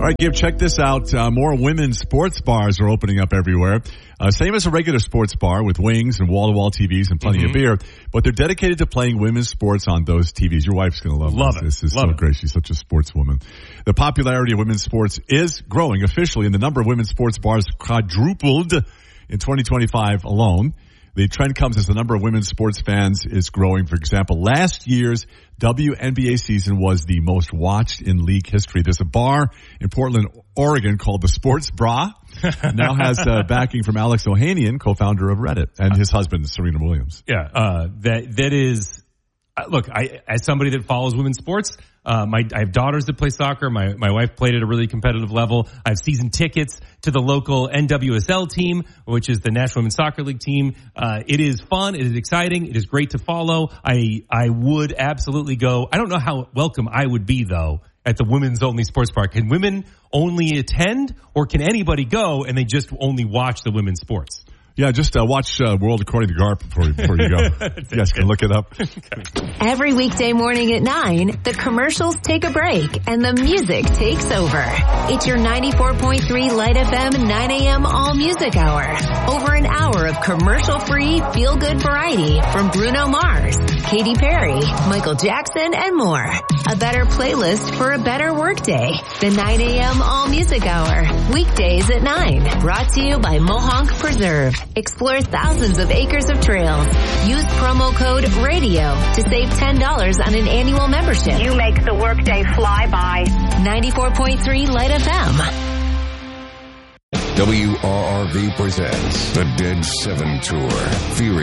All right, Gib, check this out. More women's sports bars are opening up everywhere. Same as a regular sports bar with wings and wall-to-wall TVs and plenty of beer, but they're dedicated to playing women's sports on those TVs. Your wife's going to love this. This is so great. She's such a sportswoman. The popularity of women's sports is growing officially, and the number of women's sports bars quadrupled in 2025 alone. The trend comes as the number of women's sports fans is growing. For example, last year's WNBA season was the most watched in league history. There's a bar in Portland, Oregon called the Sports Bra. Now has backing from Alex Ohanian, co-founder of Reddit, and his husband, Serena Williams. Yeah, that is. Look, as somebody that follows women's sports, I have daughters that play soccer. My wife played at a really competitive level. I have season tickets to the local NWSL team, which is the National Women's Soccer League team. It is fun. It is exciting. It is great to follow. I would absolutely go. I don't know how welcome I would be, though, at the women's only sports bar. Can women only attend, or can anybody go and they just only watch the women's sports? Yeah, just watch World According to Garp before you go. Yes, can look it up. Every weekday morning at 9, the commercials take a break and the music takes over. It's your 94.3 Light FM 9 a.m. All Music Hour. Over an hour of commercial-free, feel-good variety from Bruno Mars, Katy Perry, Michael Jackson, and more. A better playlist for a better workday. The 9 a.m. All Music Hour. Weekdays at 9. Brought to you by Mohonk Preserve. Explore thousands of acres of trails. Use promo code RADIO to save $10 on an annual membership. You make the workday fly by. 94.3 Light FM. WRRV presents the Dead 7 Tour. Fearing